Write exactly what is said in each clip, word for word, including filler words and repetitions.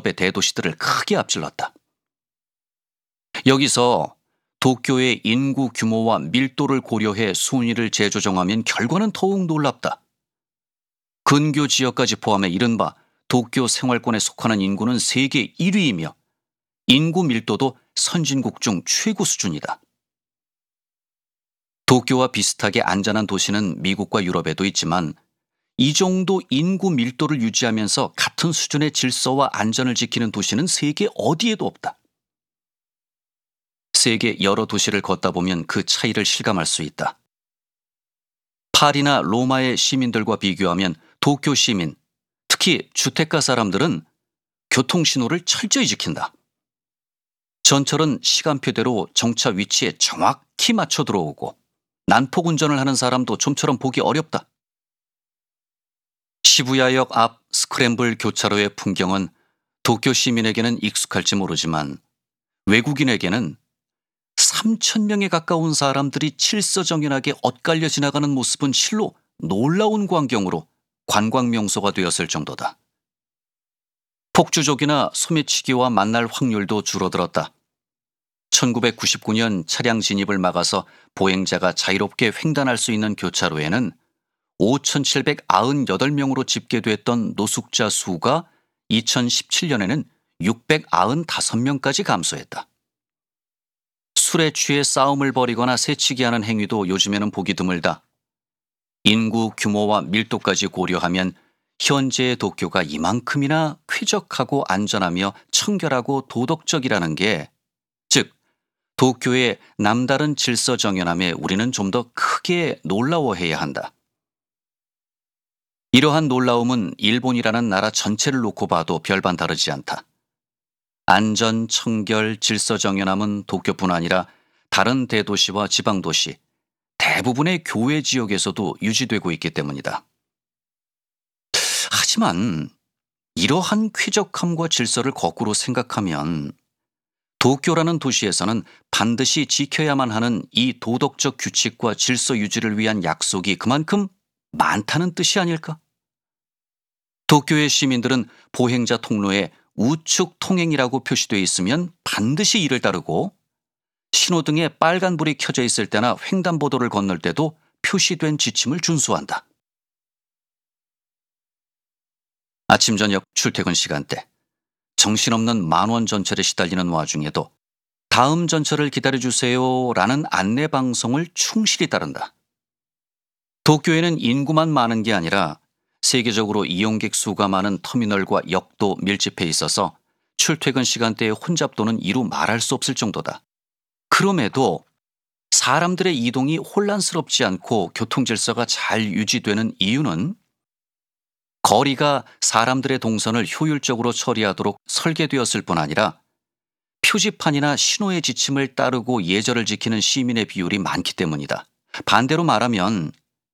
유럽의 대도시들을 크게 앞질렀다. 여기서 도쿄의 인구 규모와 밀도를 고려해 순위를 재조정하면 결과는 더욱 놀랍다. 근교 지역까지 포함해 이른바 도쿄 생활권에 속하는 인구는 세계 일 위이며 인구 밀도도 선진국 중 최고 수준이다. 도쿄와 비슷하게 안전한 도시는 미국과 유럽에도 있지만 이 정도 인구 밀도를 유지하면서 같은 수준의 질서와 안전을 지키는 도시는 세계 어디에도 없다. 세계 여러 도시를 걷다 보면 그 차이를 실감할 수 있다. 파리나 로마의 시민들과 비교하면 도쿄 시민, 특히 주택가 사람들은 교통신호를 철저히 지킨다. 전철은 시간표대로 정차 위치에 정확히 맞춰 들어오고 난폭 운전을 하는 사람도 좀처럼 보기 어렵다. 시부야역 앞 스크램블 교차로의 풍경은 도쿄 시민에게는 익숙할지 모르지만 외국인에게는 삼천 명에 가까운 사람들이 칠서정연하게 엇갈려 지나가는 모습은 실로 놀라운 광경으로 관광 명소가 되었을 정도다. 폭주족이나 소매치기와 만날 확률도 줄어들었다. 천구백구십구 년 차량 진입을 막아서 보행자가 자유롭게 횡단할 수 있는 교차로에는 오천칠백구십팔 명으로 집계됐던 노숙자 수가 이천십칠 년에는 육백구십오 명까지 감소했다. 술에 취해 싸움을 벌이거나 새치기하는 행위도 요즘에는 보기 드물다. 인구 규모와 밀도까지 고려하면 현재의 도쿄가 이만큼이나 쾌적하고 안전하며 청결하고 도덕적이라는 게, 즉 도쿄의 남다른 질서 정연함에 우리는 좀 더 크게 놀라워해야 한다. 이러한 놀라움은 일본이라는 나라 전체를 놓고 봐도 별반 다르지 않다. 안전, 청결, 질서 정연함은 도쿄뿐 아니라 다른 대도시와 지방도시, 대부분의 교외 지역에서도 유지되고 있기 때문이다. 하지만 이러한 쾌적함과 질서를 거꾸로 생각하면 도쿄라는 도시에서는 반드시 지켜야만 하는 이 도덕적 규칙과 질서 유지를 위한 약속이 그만큼 많다는 뜻이 아닐까? 도쿄의 시민들은 보행자 통로에 우측 통행이라고 표시되어 있으면 반드시 이를 따르고 신호등에 빨간불이 켜져 있을 때나 횡단보도를 건널 때도 표시된 지침을 준수한다. 아침 저녁 출퇴근 시간대, 정신없는 만원 전철에 시달리는 와중에도 다음 전철을 기다려주세요 라는 안내 방송을 충실히 따른다. 도쿄에는 인구만 많은 게 아니라 세계적으로 이용객 수가 많은 터미널과 역도 밀집해 있어서 출퇴근 시간대의 혼잡도는 이루 말할 수 없을 정도다. 그럼에도 사람들의 이동이 혼란스럽지 않고 교통질서가 잘 유지되는 이유는 거리가 사람들의 동선을 효율적으로 처리하도록 설계되었을 뿐 아니라 표지판이나 신호의 지침을 따르고 예절을 지키는 시민의 비율이 많기 때문이다. 반대로 말하면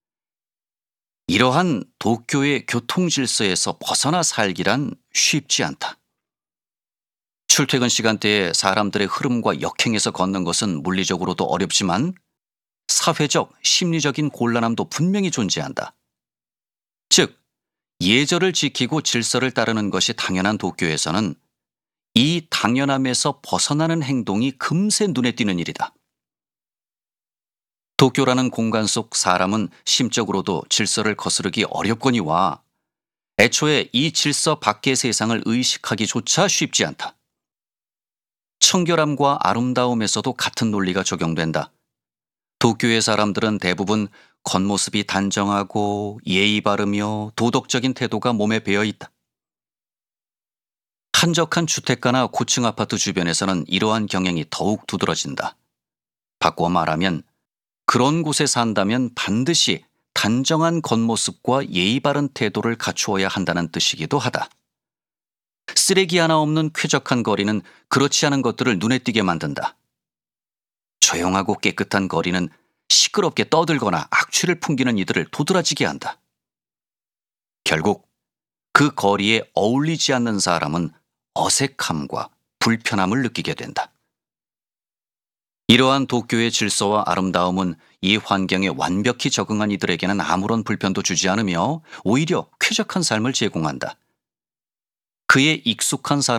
이러한 도쿄의 교통질서에서 벗어나 살기란 쉽지 않다. 출퇴근 시간대에 사람들의 흐름과 역행해서 걷는 것은 물리적으로도 어렵지만 사회적, 심리적인 곤란함도 분명히 존재한다. 즉, 예절을 지키고 질서를 따르는 것이 당연한 도쿄에서는 이 당연함에서 벗어나는 행동이 금세 눈에 띄는 일이다. 도쿄라는 공간 속 사람은 심적으로도 질서를 거스르기 어렵거니와 애초에 이 질서 밖의 세상을 의식하기조차 쉽지 않다. 청결함과 아름다움에서도 같은 논리가 적용된다. 도쿄의 사람들은 대부분 겉모습이 단정하고 예의 바르며 도덕적인 태도가 몸에 배어 있다. 한적한 주택가나 고층 아파트 주변에서는 이러한 경향이 더욱 두드러진다. 바꿔 말하면 그런 곳에 산다면 반드시 단정한 겉모습과 예의 바른 태도를 갖추어야 한다는 뜻이기도 하다. 쓰레기 하나 없는 쾌적한 거리는 그렇지 않은 것들을 눈에 띄게 만든다. 조용하고 깨끗한 거리는 시끄럽게 떠들거나 악취를 풍기는 이들을 도드라지게 한다. 결국 그 거리에 어울리지 않는 사람은 어색함과 불편함을 느끼게 된다. 이러한 도쿄의 질서와 아름다움은 이 환경에 완벽히 적응한 이들에게는 아무런 불편도 주지 않으며 오히려 쾌적한 삶을 제공한다. 그에 익숙한 사람